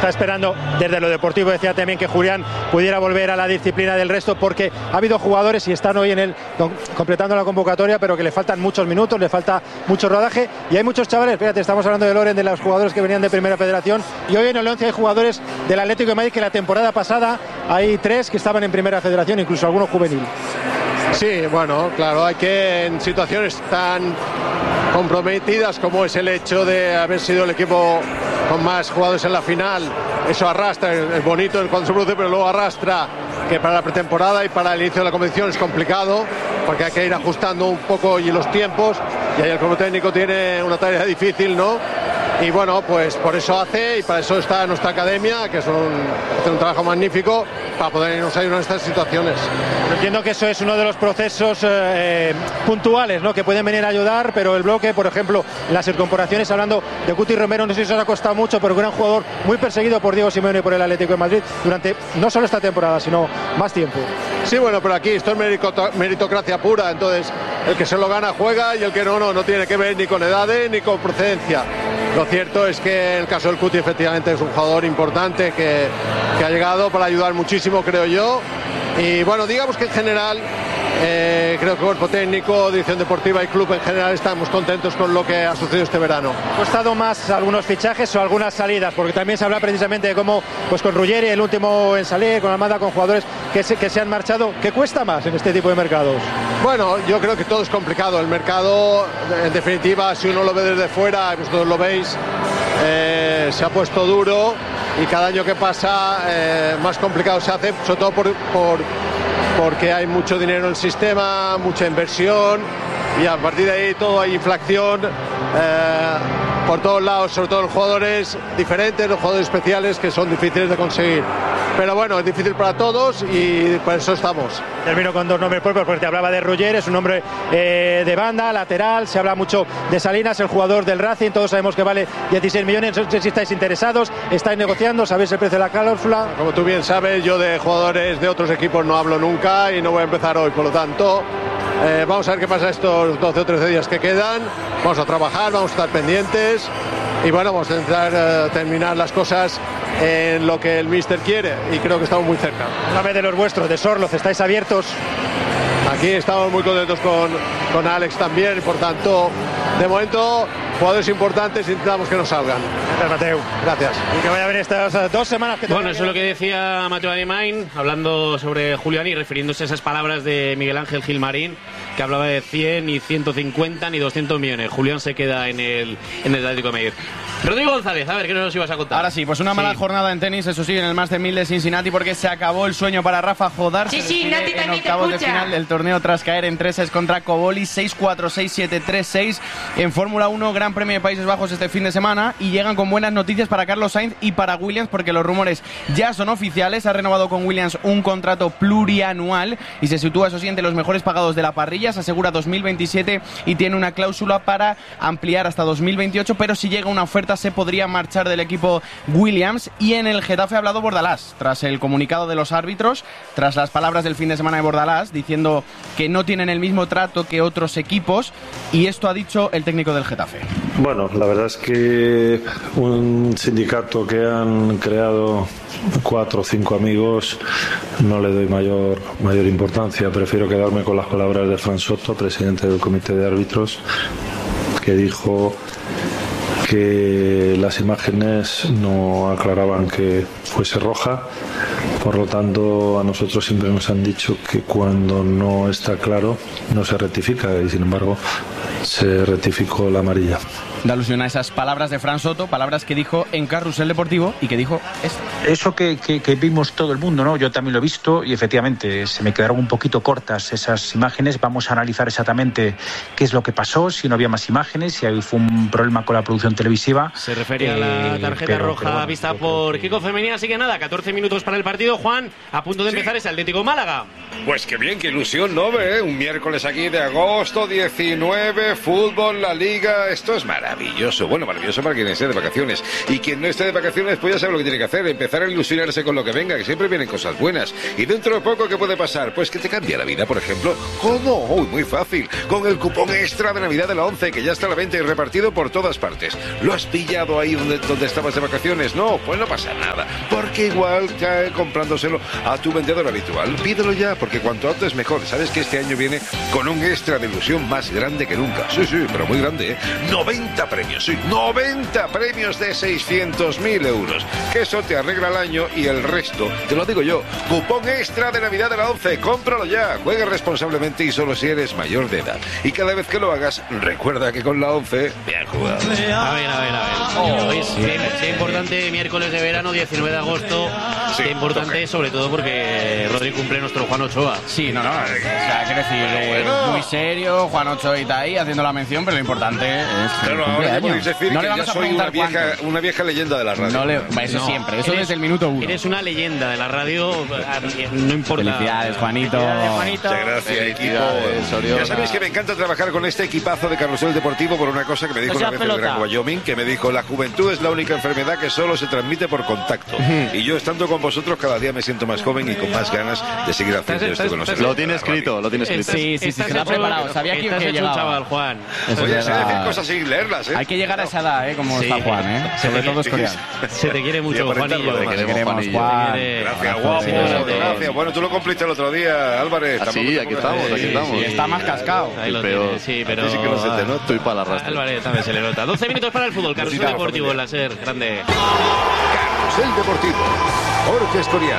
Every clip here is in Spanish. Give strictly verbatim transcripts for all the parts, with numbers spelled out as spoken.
está esperando desde lo deportivo. Decía también que Julián pudiera volver a la disciplina del resto, porque ha habido jugadores y están hoy en el completando la convocatoria, pero que le faltan muchos minutos, le falta mucho rodaje, y hay muchos chavales. Fíjate, estamos hablando de Loren, de los jugadores que venían de Primera Federación, y hoy en el once hay jugadores del Atlético de Madrid que la temporada pasada hay tres que estaban en Primera Federación, incluso algunos juveniles. Sí, bueno, claro, hay que en situaciones tan comprometidas como es el hecho de haber sido el equipo con más jugadores en la final, eso arrastra, es bonito cuando se produce, pero luego arrastra que para la pretemporada y para el inicio de la competición es complicado, porque hay que ir ajustando un poco y los tiempos, y ahí el cuerpo técnico tiene una tarea difícil, ¿no? Y bueno, pues por eso hace, y para eso está nuestra academia, que es un, hace un trabajo magnífico para poder irnos ayudar en estas situaciones. Entiendo que eso es uno de los procesos eh, puntuales, ¿no?, que pueden venir a ayudar, pero el bloque, por ejemplo, las incorporaciones, hablando de Guti Romero, no sé si os ha costado mucho, pero que era un jugador muy perseguido por Diego Simeone y por el Atlético de Madrid durante no solo esta temporada, sino más tiempo. Sí, bueno, pero aquí esto es meritocracia pura, entonces el que se lo gana juega y el que no, no, no tiene que ver ni con edades ni con procedencia. Lo cierto es que en el caso del Cuti efectivamente es un jugador importante que, que ha llegado para ayudar muchísimo, creo yo. Y bueno, digamos que en general eh, creo que cuerpo técnico, dirección deportiva y club en general estamos contentos con lo que ha sucedido este verano. ¿Ha costado más algunos fichajes o algunas salidas? Porque también se habla precisamente de cómo, pues con Ruggeri, el último en salir, con Almada, con jugadores que se, que se han marchado. ¿Qué cuesta más en este tipo de mercados? Bueno, yo creo que todo es complicado. El mercado, en definitiva, si uno lo ve desde fuera, vosotros lo veis, eh, se ha puesto duro, y cada año que pasa eh, más complicado se hace, sobre todo por, por, porque hay mucho dinero en el sistema, mucha inversión, y a partir de ahí todo hay inflación eh, por todos lados, sobre todo los jugadores diferentes, los jugadores especiales que son difíciles de conseguir. Pero bueno, es difícil para todos y por eso estamos. Termino con dos nombres propios, porque te hablaba de Ruggeri, es un hombre eh, de banda, lateral. Se habla mucho de Salinas, el jugador del Racing, todos sabemos que vale dieciséis millones. No sé si estáis interesados, estáis negociando, sabéis el precio de la cláusula. Como tú bien sabes, yo de jugadores de otros equipos no hablo nunca y no voy a empezar hoy, por lo tanto eh, vamos a ver qué pasa estos doce o trece días que quedan. Vamos a trabajar, vamos a estar pendientes y bueno, vamos a intentar eh, terminar las cosas en lo que el míster quiere, y creo que estamos muy cerca. Háblame de los vuestros, de Sorloz, ¿estáis abiertos? Aquí estamos muy contentos con, con Alex también, por tanto, de momento, jugadores importantes, intentamos que nos salgan. Gracias, Mateu. Gracias. Y que vaya a ver estas dos semanas que... Bueno, eso es lo que decía Mateu Alemany, hablando sobre Julián y refiriéndose a esas palabras de Miguel Ángel Gilmarín, que hablaba de cien, ni ciento cincuenta, ni doscientos millones. Julián se queda en el, en el Atlético de Madrid. Rodrigo González, a ver, ¿qué nos ibas a contar? Ahora sí, pues una mala sí. jornada en tenis, eso sí, en el Master mil de Cincinnati, porque se acabó el sueño para Rafa Jodar. Sí, sí, Nati en también te octavos de escucha. final del torneo tras caer en tres sets contra Koboli, seis cuatro, seis siete, tres seis. En Fórmula uno, Gran Premio de Países Bajos este fin de semana, y llegan con buenas noticias para Carlos Sainz y para Williams, porque los rumores ya son oficiales. Ha renovado con Williams un contrato plurianual y se sitúa, eso sí, entre los mejores pagados de la parrilla. Se asegura dos mil veintisiete y tiene una cláusula para ampliar hasta dos mil veintiocho, pero si llega una oferta se podría marchar del equipo Williams. Y en el Getafe ha hablado Bordalás tras el comunicado de los árbitros, tras las palabras del fin de semana de Bordalás diciendo que no tienen el mismo trato que otros equipos, y esto ha dicho el técnico del Getafe. Bueno, la verdad es que un sindicato que han creado cuatro o cinco amigos no le doy mayor mayor importancia. Prefiero quedarme con las palabras de Fran Soto, presidente del comité de árbitros, que dijo que las imágenes no aclaraban que fuese roja. Por lo tanto, a nosotros siempre nos han dicho que cuando no está claro no se rectifica, y sin embargo se rectificó la amarilla. Da alusión a esas palabras de Fran Soto, palabras que dijo en Carrusel Deportivo y que dijo esto. Eso que, que, que vimos todo el mundo, ¿no? Yo también lo he visto y efectivamente se me quedaron un poquito cortas esas imágenes. Vamos a analizar exactamente qué es lo que pasó, si no había más imágenes, si fue un problema con la producción televisiva. Se refería eh, a la tarjeta pero, roja pero bueno, vista por Kiko Femenía, así que nada, catorce minutos para el partido. Juan, a punto de empezar sí. ese Atlético Málaga. Pues qué bien, qué ilusión, ¿no? ¿Eh? Un miércoles aquí de agosto, diecinueve, fútbol, la Liga, esto es maravilloso. maravilloso. Bueno, maravilloso para quien esté de vacaciones. Y quien no esté de vacaciones, pues ya sabe lo que tiene que hacer, empezar a ilusionarse con lo que venga, que siempre vienen cosas buenas. Y dentro de poco, ¿qué puede pasar? Pues que te cambia la vida, por ejemplo. ¿Cómo? Uy, muy fácil. Con el cupón extra de Navidad de la ONCE, que ya está a la venta y repartido por todas partes. ¿Lo has pillado ahí donde, donde estabas de vacaciones? No, pues no pasa nada. Porque igual cae comprándoselo a tu vendedor habitual. Pídelo ya, porque cuanto antes mejor. Sabes que este año viene con un extra de ilusión más grande que nunca. Sí, sí, pero muy grande, ¿eh? noventa premios, sí. noventa premios de seiscientos mil euros. Que eso te arregla el año y el resto, te lo digo yo. Cupón extra de Navidad de la ONCE. Cómpralo ya. Juega responsablemente y solo si eres mayor de edad. Y cada vez que lo hagas, recuerda que con la ONCE, bien jugado. A ver, a ver, a ver. Oh, Hoy es sí, importante, miércoles de verano, diecinueve de agosto. Sí, qué importante, toque. Sobre todo porque Rodri cumple nuestro Juan Ochoa. Sí, no, no. O sea, quiero decir, eh, muy serio, Juan Ochoa está ahí haciendo la mención, pero lo importante es. Claro, ahora podéis decir no que le vamos ya a soy una vieja, una vieja leyenda de la radio. No le, eso no, siempre, eso eres, desde el minuto uno. Eres una leyenda de la radio, no importa. Felicidades, Juanito. Felicidades, Juanito. Muchas gracias, equipo. Ya sabéis que me encanta trabajar con este equipazo de Carrusel Deportivo por una cosa que me dijo una vez el Gran Wyoming, que me dijo: la juventud es la única enfermedad que solo se transmite por contacto. Y yo, estando con vosotros, cada día me siento más joven y con más ganas de seguir haciendo esto que no sé. Lo tiene escrito, lo tiene escrito. Sí, sí, sí, se lo ha preparado. Sabía que estás hecho un chaval, Juan. Oye, sé decir cosas sin leerlas, ¿eh? Hay que llegar a esa edad, ¿eh? Como está Juan, ¿eh? Sobre todo es coreano. Se te quiere mucho, Juanillo. Te queremos, Juan. Gracias, guapo. Gracias. Bueno, tú lo cumpliste el otro día, Álvarez. Ah, sí, aquí estamos, aquí estamos. Está más cascado. Ahí lo tienes, sí, pero... Sí que no se te nota, estoy para la rastra. Álvarez también se le nota. doce minutos para el fútbol. Carrusel Deportivo en la SER. Grande. Carrusel Deportivo. Jorge Escorial.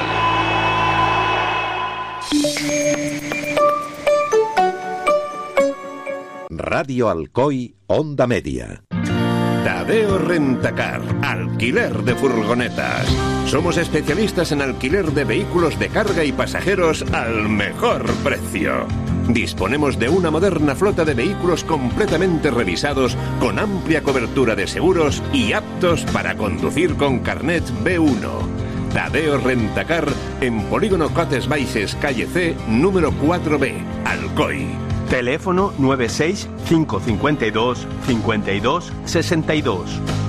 Radio Alcoy, Onda Media. Tadeo Rentacar, alquiler de furgonetas. Somos especialistas en alquiler de vehículos de carga y pasajeros al mejor precio. Disponemos de una moderna flota de vehículos completamente revisados, con amplia cobertura de seguros y aptos para conducir con carnet B uno. Tadeo Rentacar, en Polígono Cotes Baixes, calle C, número cuatro B, Alcoy. Teléfono nueve seis cinco cinco dos cinco dos seis dos.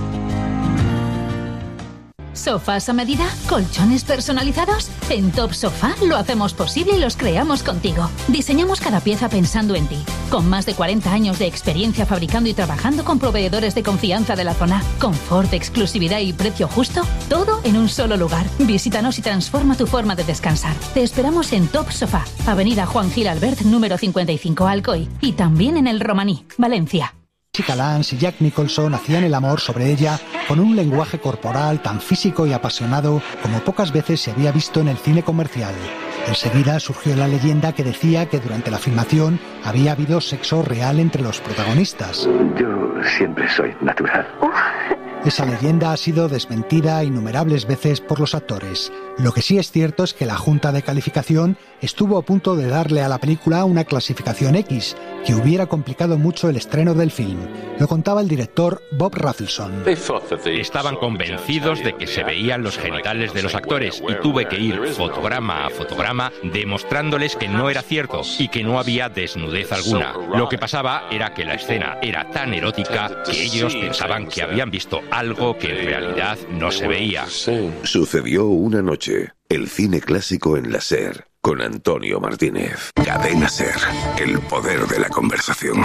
¿Sofás a medida? ¿Colchones personalizados? En Top Sofá lo hacemos posible y los creamos contigo. Diseñamos cada pieza pensando en ti. Con más de cuarenta años de experiencia fabricando y trabajando con proveedores de confianza de la zona. Confort, exclusividad y precio justo. Todo en un solo lugar. Visítanos y transforma tu forma de descansar. Te esperamos en Top Sofá, Avenida Juan Gil Albert, número cincuenta y cinco, Alcoy. Y también en el Romaní, Valencia. Jessica Lange y Jack Nicholson hacían el amor sobre ella con un lenguaje corporal tan físico y apasionado como pocas veces se había visto en el cine comercial. Enseguida surgió la leyenda que decía que durante la filmación había habido sexo real entre los protagonistas. Yo siempre soy natural. Esa leyenda ha sido desmentida innumerables veces por los actores. Lo que sí es cierto es que la Junta de Calificación estuvo a punto de darle a la película una clasificación X, que hubiera complicado mucho el estreno del film. Lo contaba el director Bob Rafelson. Estaban convencidos de que se veían los genitales de los actores y tuve que ir fotograma a fotograma demostrándoles que no era cierto y que no había desnudez alguna. Lo que pasaba era que la escena era tan erótica que ellos pensaban que habían visto algo que en realidad no se veía. Sucedió una noche. El cine clásico en la SER, con Antonio Martínez. Cadena SER, el poder de la conversación.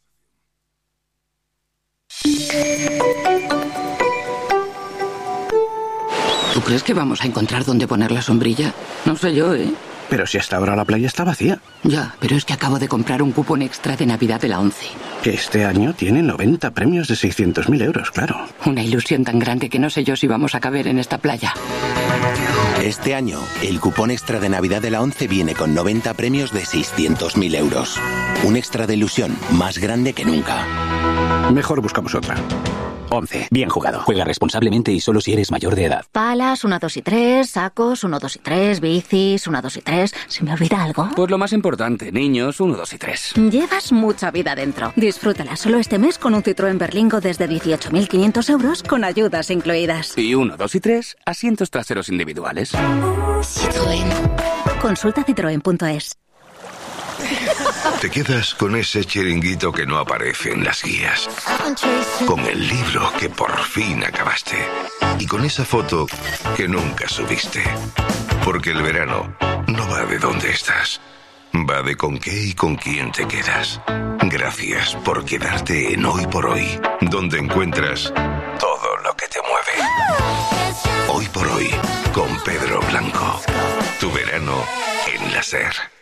¿Tú crees que vamos a encontrar dónde poner la sombrilla? No sé yo, ¿eh? Pero si hasta ahora la playa está vacía. Ya, pero es que acabo de comprar un cupón extra de Navidad de la ONCE. Que este año tiene noventa premios de seiscientos mil euros, claro. Una ilusión tan grande que no sé yo si vamos a caber en esta playa. Este año, el cupón extra de Navidad de la ONCE viene con noventa premios de seiscientos mil euros. Un extra de ilusión más grande que nunca. Mejor buscamos otra. ONCE. Bien jugado. Juega responsablemente y solo si eres mayor de edad. Palas, uno, dos y tres. Sacos, uno, dos y tres. Bicis, uno, dos y tres. ¿Se me olvida algo? Pues lo más importante, niños, uno, dos y tres. Llevas mucha vida dentro. Disfrútala solo este mes con un Citroën Berlingo desde dieciocho mil quinientos euros con ayudas incluidas. Y uno, dos y tres, asientos traseros individuales. Citroën. Consulta citroen punto es. Te quedas con ese chiringuito que no aparece en las guías, con el libro que por fin acabaste y con esa foto que nunca subiste. Porque el verano no va de dónde estás, va de con qué y con quién te quedas. Gracias por quedarte en Hoy por Hoy, donde encuentras todo lo que te mueve. Hoy por Hoy, con Pedro Blanco. Tu verano en la SER.